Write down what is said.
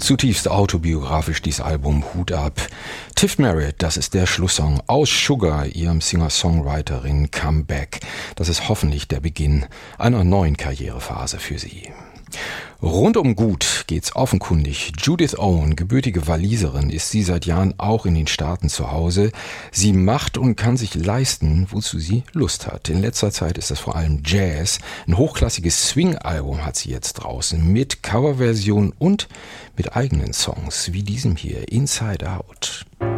Zutiefst autobiografisch dieses Album, Hut ab. Tiff Merritt, das ist der Schlusssong aus Sugar, ihrem Singer-Songwriterin Comeback. Das ist hoffentlich der Beginn einer neuen Karrierephase für sie. Rundum gut geht's offenkundig. Judith Owen, gebürtige Waliserin, ist sie seit Jahren auch in den Staaten zu Hause. Sie macht und kann sich leisten, wozu sie Lust hat. In letzter Zeit ist das vor allem Jazz. Ein hochklassiges Swing-Album hat sie jetzt draußen mit Coverversion und mit eigenen Songs wie diesem hier, Inside Out.